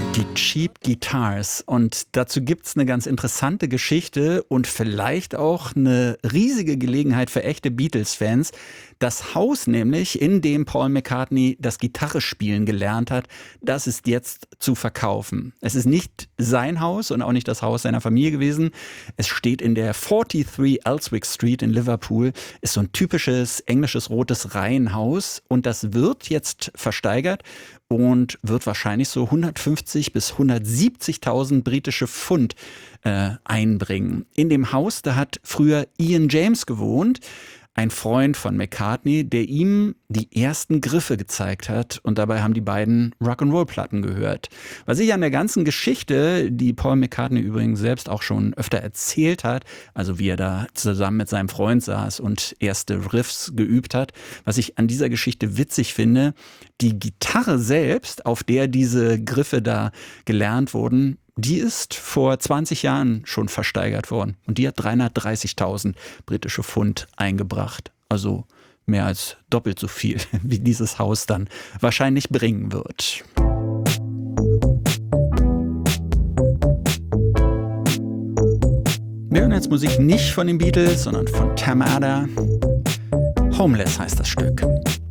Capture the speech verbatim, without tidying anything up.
Die Cheap Guitars. Und dazu gibt's eine ganz interessante Geschichte und vielleicht auch eine riesige Gelegenheit für echte Beatles-Fans. Das Haus nämlich, in dem Paul McCartney das Gitarrespielen gelernt hat, das ist jetzt zu verkaufen. Es ist nicht sein Haus und auch nicht das Haus seiner Familie gewesen. Es steht in der dreiundvierzig Elswick Street in Liverpool. Ist so ein typisches englisches rotes Reihenhaus und das wird jetzt versteigert und wird wahrscheinlich so hundertfünfzig bis hundertsiebzigtausend britische Pfund äh, einbringen. In dem Haus, da hat früher Ian James gewohnt, ein Freund von McCartney, der ihm die ersten Griffe gezeigt hat. Und dabei haben die beiden Rock'n'Roll-Platten gehört. Was ich an der ganzen Geschichte, die Paul McCartney übrigens selbst auch schon öfter erzählt hat, also wie er da zusammen mit seinem Freund saß und erste Riffs geübt hat, was ich an dieser Geschichte witzig finde, die Gitarre selbst, auf der diese Griffe da gelernt wurden, die ist vor zwanzig Jahren schon versteigert worden. Und die hat dreihundertdreißigtausend britische Pfund eingebracht. Also mehr als doppelt so viel, wie dieses Haus dann wahrscheinlich bringen wird. Wir hören jetzt Musik nicht von den Beatles, sondern von Tam Adder. Homeless heißt das Stück.